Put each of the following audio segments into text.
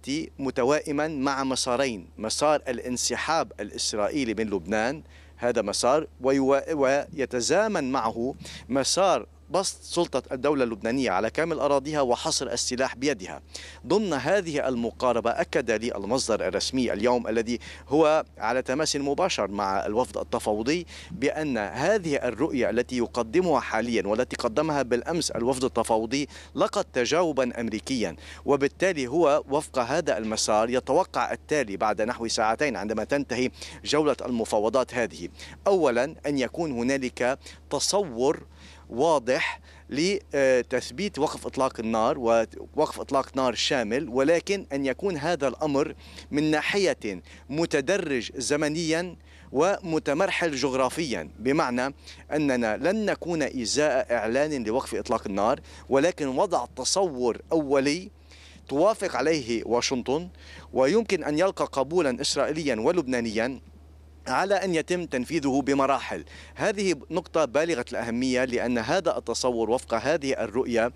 يأتي متوائما مع مسارين: مسار الانسحاب الإسرائيلي من لبنان، هذا مسار، ويتزامن معه مسار بسط سلطة الدولة اللبنانية على كامل أراضيها وحصر السلاح بيدها. ضمن هذه المقاربة أكد لي المصدر الرسمي اليوم الذي هو على تماس مباشر مع الوفد التفاوضي بأن هذه الرؤية التي يقدمها حاليا والتي قدمها بالأمس الوفد التفاوضي لقت تجاوبا أمريكيا، وبالتالي هو وفق هذا المسار يتوقع التالي بعد نحو ساعتين عندما تنتهي جولة المفاوضات هذه: أولا أن يكون هنالك تصور واضح لتثبيت وقف إطلاق النار ووقف إطلاق نار شامل، ولكن أن يكون هذا الأمر من ناحية متدرج زمنيا ومتمرحل جغرافيا، بمعنى أننا لن نكون إزاء إعلان لوقف إطلاق النار، ولكن وضع تصور أولي توافق عليه واشنطن ويمكن أن يلقى قبولا إسرائيليا ولبنانيا على أن يتم تنفيذه بمراحل. هذه نقطة بالغة الأهمية، لأن هذا التصور وفق هذه الرؤية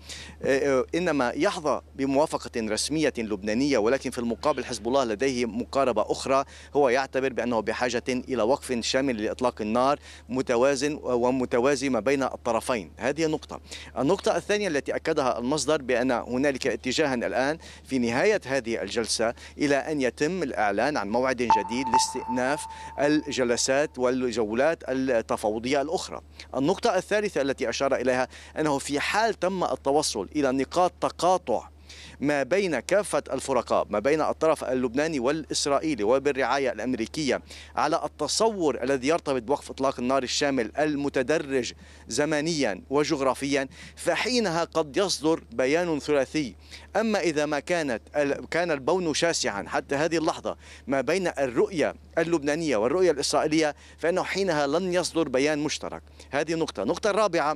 إنما يحظى بموافقة رسمية لبنانية، ولكن في المقابل حزب الله لديه مقاربة أخرى، هو يعتبر بأنه بحاجة إلى وقف شامل لإطلاق النار متوازن ومتوازي ما بين الطرفين. هذه النقطة. النقطة الثانية التي أكدها المصدر بأن هنالك اتجاها الآن في نهاية هذه الجلسة إلى أن يتم الإعلان عن موعد جديد لاستئناف الجلسات والجولات التفاوضية الأخرى. النقطة الثالثة التي أشار إليها أنه في حال تم التوصل إلى نقاط تقاطع ما بين كافة الفرقاء، ما بين الطرف اللبناني والإسرائيلي وبالرعاية الأمريكية، على التصور الذي يرتبط بوقف إطلاق النار الشامل المتدرج زمنيا وجغرافيا، فحينها قد يصدر بيان ثلاثي. أما إذا ما كان البون شاسعا حتى هذه اللحظة ما بين الرؤية اللبنانية والرؤية الإسرائيلية، فإنه حينها لن يصدر بيان مشترك. هذه نقطة. النقطة الرابعة: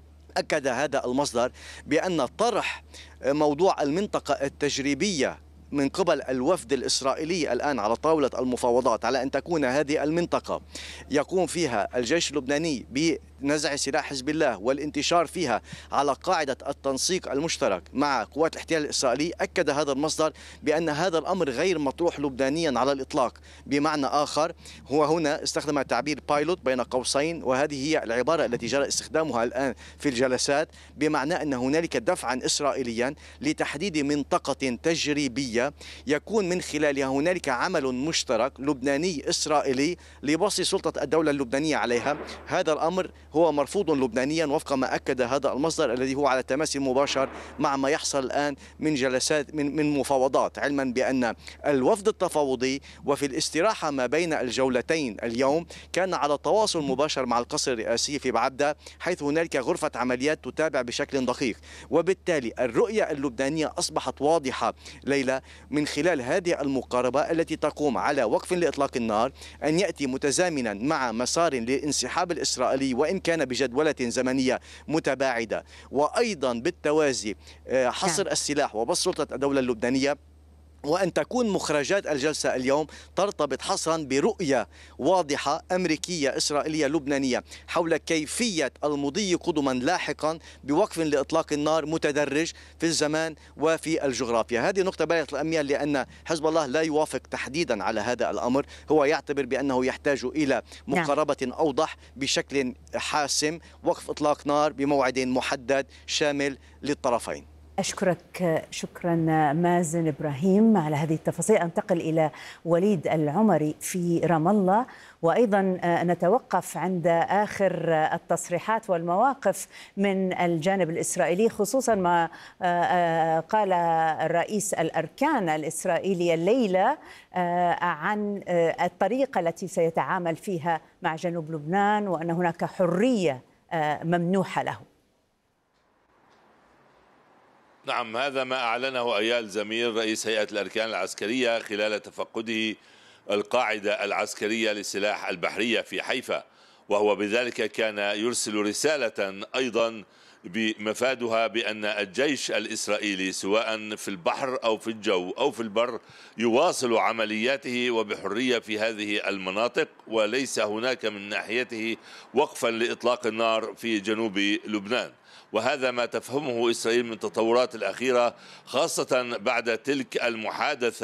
أكد هذا المصدر بأن طرح موضوع المنطقة التجريبية من قبل الوفد الإسرائيلي الآن على طاولة المفاوضات على أن تكون هذه المنطقة يقوم فيها الجيش اللبناني بنزع سلاح حزب الله والانتشار فيها على قاعدة التنسيق المشترك مع قوات الاحتلال الإسرائيلي. أكد هذا المصدر بأن هذا الأمر غير مطروح لبنانيا على الإطلاق. بمعنى آخر، هو هنا استخدم تعبير بايلوت بين قوسين، وهذه هي العبارة التي جرى استخدامها الآن في الجلسات، بمعنى أن هنالك دفعا إسرائيليا لتحديد منطقة تجريبية يكون من خلالها هنالك عمل مشترك لبناني إسرائيلي لبسط سلطة الدولة اللبنانية عليها. هذا الأمر هو مرفوض لبنانيا وفق ما أكد هذا المصدر الذي هو على تماس مباشر مع ما يحصل الآن من جلسات من مفاوضات، علما بأن الوفد التفاوضي وفي الاستراحة ما بين الجولتين اليوم كان على تواصل مباشر مع القصر الرئاسي في بعبدة، حيث هنالك غرفة عمليات تتابع بشكل دقيق. وبالتالي الرؤية اللبنانية أصبحت واضحة ليلى من خلال هذه المقاربة التي تقوم على وقف لإطلاق النار، أن يأتي متزامنا مع مسار للانسحاب الإسرائيلي وإن كان بجدولة زمنية متباعدة، وأيضا بالتوازي حصر السلاح وبسط سلطة الدولة اللبنانية، وأن تكون مخرجات الجلسة اليوم ترتبط حصرا برؤية واضحة أمريكية إسرائيلية لبنانية حول كيفية المضي قدما لاحقا بوقف لإطلاق النار متدرج في الزمان وفي الجغرافيا. هذه نقطة بالغة الأهمية، لأن حزب الله لا يوافق تحديدا على هذا الأمر. هو يعتبر بأنه يحتاج إلى مقاربة أوضح بشكل حاسم، وقف إطلاق نار بموعد محدد شامل للطرفين. أشكرك شكرا مازن إبراهيم على هذه التفاصيل. أنتقل إلى وليد العمري في رام الله، وأيضا نتوقف عند آخر التصريحات والمواقف من الجانب الإسرائيلي، خصوصا ما قال الرئيس الأركان الإسرائيلي الليلة عن الطريقة التي سيتعامل فيها مع جنوب لبنان، وأن هناك حرية ممنوحة له. نعم، هذا ما أعلنه أيال زمير رئيس هيئة الأركان العسكرية خلال تفقده القاعدة العسكرية للسلاح البحرية في حيفا، وهو بذلك كان يرسل رسالة أيضا بمفادها بأن الجيش الإسرائيلي سواء في البحر أو في الجو أو في البر يواصل عملياته وبحرية في هذه المناطق، وليس هناك من ناحيته وقفا لإطلاق النار في جنوب لبنان. وهذا ما تفهمه إسرائيل من التطورات الأخيرة، خاصة بعد تلك المحادثة